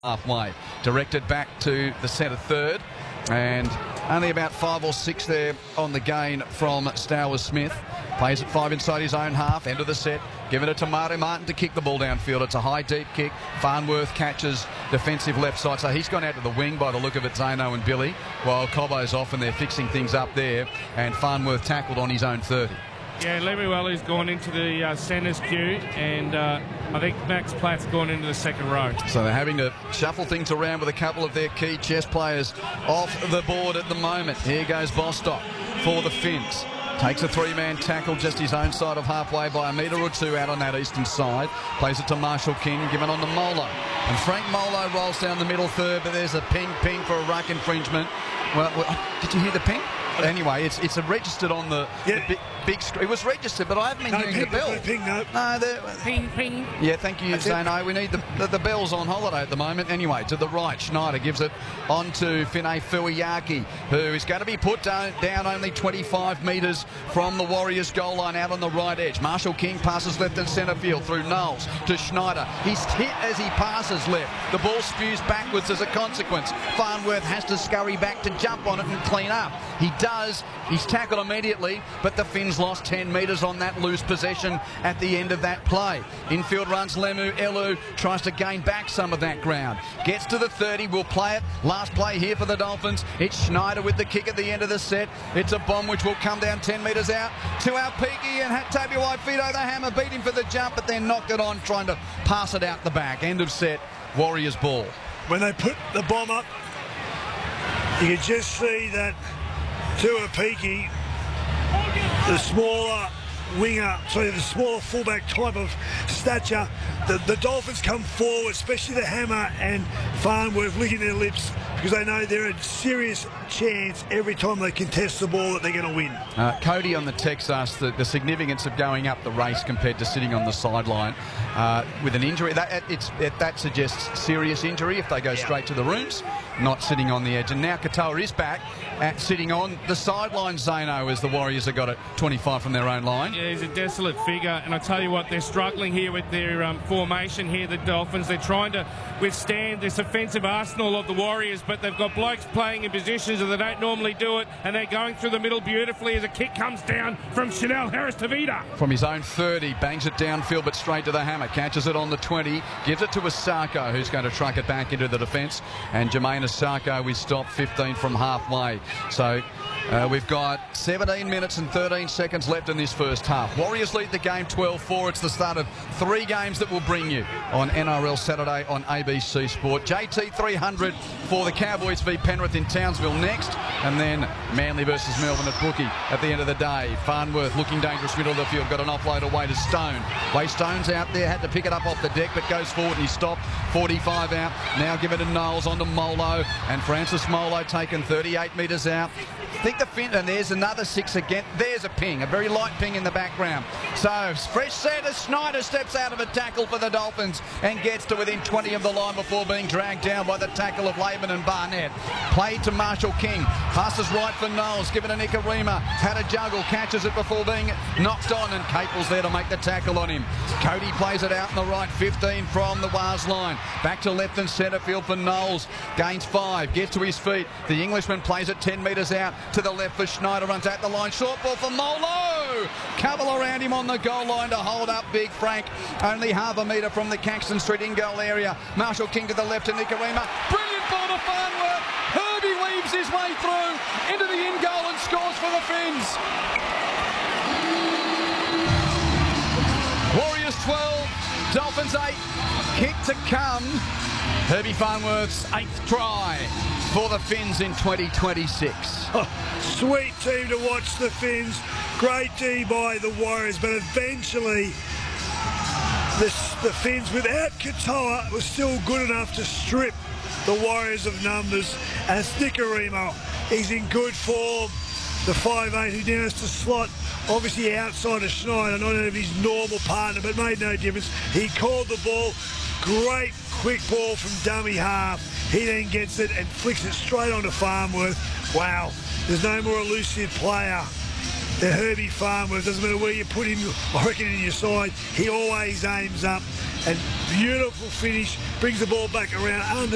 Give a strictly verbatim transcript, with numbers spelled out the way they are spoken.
halfway. Directed back to the centre third, and only about five or six there on the gain from Stowers Smith. Plays it five inside his own half, end of the set. Giving it to Marty Martin to kick the ball downfield. It's a high, deep kick. Farnworth catches defensive left side. So he's gone out to the wing by the look of it, Zano and Billy, while Cobbo's off and they're fixing things up there. And Farnworth tackled on his own thirty. Yeah, Lemuelu's gone into the uh, centres queue, and uh, I think Max Platt's gone into the second row. So they're having to shuffle things around with a couple of their key chess players off the board at the moment. Here goes Bostock for the Finns. Takes a three-man tackle just his own side of halfway by a metre or two out on that eastern side. Plays it to Marshall King, given on to Molo. And Frank Molo rolls down the middle third, but there's a ping, ping for a ruck infringement. Well, well did you hear the ping? Anyway, it's it's a registered on the, yeah. the big, big screen. It was registered, but I haven't been no, hearing ping, the bell. No, ping, no. No, the, ping, ping. Yeah, thank you, Zano. We need the, the the bells on holiday at the moment. Anyway, to the right, Schneider gives it on to Finay Fuiaki, who is going to be put down, down only twenty-five metres from the Warriors' goal line out on the right edge. Marshall King passes left and centre field through Knowles to Schneider. He's hit as he passes left. The ball spews backwards as a consequence. Farnworth has to scurry back to jump on it and clean up. He does. He's tackled immediately, but the Finns lost ten metres on that loose possession at the end of that play. Infield runs Lemu. Elu tries to gain back some of that ground. Gets to the thirty, will play it. Last play here for the Dolphins. It's Schneider with the kick at the end of the set. It's a bomb which will come down ten metres out to Alpiki, and Tabuai Fido, the hammer, beat him for the jump, but then knocked it on, trying to pass it out the back. End of set, Warriors ball. When they put the bomb up, you can just see that Tuapiki, the smaller winger, sorry, the smaller fullback type of stature, the, the Dolphins come forward, especially the hammer and Farnworth licking their lips because they know they're a serious chance every time they contest the ball that they're going to win. Uh, Cody on the text asked the, the significance of going up the race compared to sitting on the sideline uh, with an injury. That, it's, it, that suggests serious injury if they go yeah. straight to the rooms, not sitting on the edge. And now Katoa is back at sitting on the sideline, Zano, as the Warriors have got it twenty-five from their own line. Yeah, he's a desolate figure, and I tell you what, they're struggling here with their um, formation here, the Dolphins. They're trying to withstand this offensive arsenal of the Warriors, but they've got blokes playing in positions that they don't normally do it, and they're going through the middle beautifully as a kick comes down from Chanel Harris-Tavita. From his own thirty, bangs it downfield but straight to the hammer, catches it on the twenty, gives it to Asako, who's going to truck it back into the defence, and Jermaine Asako is stopped fifteen from halfway. So uh, we've got seventeen minutes and thirteen seconds left in this first half. Warriors lead the game twelve four. It's the start of three games that will bring you on N R L Saturday on A B C Sport. J T three hundred for the Cowboys v Penrith in Townsville next, and then Manly versus Melbourne at Brookie at the end of the day. Farnworth looking dangerous middle of the field, got an offload away to Stone. Way Stone's out there, had to pick it up off the deck, but goes forward and he stopped. forty-five out, now give it to Knowles onto Molo, and Francis Molo taken thirty-eight metres out. I think the Finn, and there's another six again. There's a ping, a very light ping in the background. So, fresh set as Schneider steps out of a tackle for the Dolphins and gets to within twenty of the line before being dragged down by the tackle of Laban and Barnett. Played to Marshall King, passes right for Knowles, given to Nicarima, had a juggle, catches it before being knocked on, and Capel's there to make the tackle on him. Cody plays it out in the right, fifteen from the Wars line. Back to left and centre field for Knowles, gains five, gets to his feet. The Englishman plays it ten metres out to the left for Schneider, runs out the line, short ball for Molo. Couple around him on the goal line to hold up Big Frank. Only half a metre from the Caxton Street in-goal area. Marshall King to the left to Nicarima. Brilliant ball to Farnworth. Herbie weaves his way through into the in-goal and scores for the Finns. Warriors twelve, Dolphins eight. Kick to come. Herbie Farnworth's eighth try for the Finns in twenty twenty-six. Oh, sweet team to watch, the Finns. Great D by the Warriors, but eventually the, the Finns, without Katoa, was still good enough to strip the Warriors of numbers. And it's Nicarima. He's in good form. The five eight who now has to slot, obviously outside of Schneider, not even his normal partner, but made no difference. He called the ball. Great quick ball from dummy half. He then gets it and flicks it straight onto Farnworth. Wow, there's no more elusive player than Herbie Farnworth. Doesn't matter where you put him, I reckon, in your side, he always aims up. And beautiful finish, brings the ball back around under